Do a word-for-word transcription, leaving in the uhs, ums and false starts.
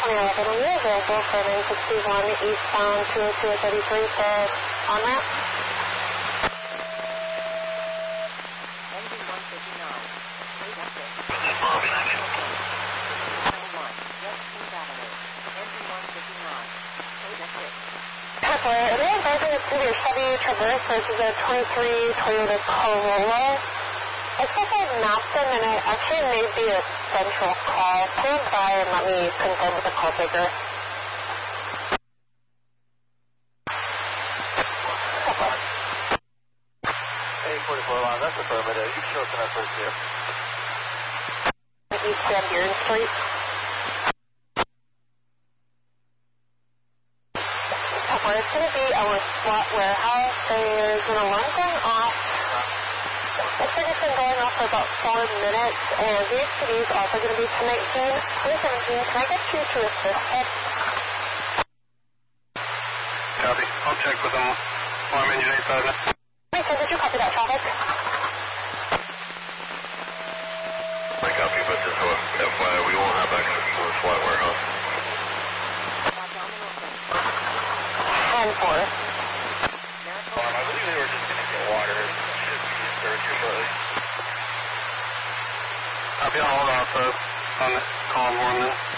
twenty eleven, are you available for nine sixty-one eastbound two oh two thirty-three for on-ramp? Engine one fifty-nine. Wait up there. West Avenue. Engine one fifty-nine. Wait up there. Pepper, are they advising it's going to be a Chevy Traverse versus a twenty-three Toyota Corolla? I guess I've mapped them, and it actually may be a central call. Stand by and let me confirm with the call taker. eight forty-four line, that's affirmative. You show us in that first year. East Van Buren Street. Pepper, it's going to be our SWAT warehouse. There's an alarm going off. Looks like it's been going off for about four minutes, and the H P D is also going to be ten nineteen, twenty seventeen. Can I get you to assist it? Copy. I'll check with them. Alarm engine eight five nine. Wait, so did you copy that traffic? I copy, but just so F Y I, we won't have access to the SWAT warehouse. ten four. Um, I believe they were just going to get water. Should be disturbed here shortly. Copy, I'll hold off uh, on the call one then.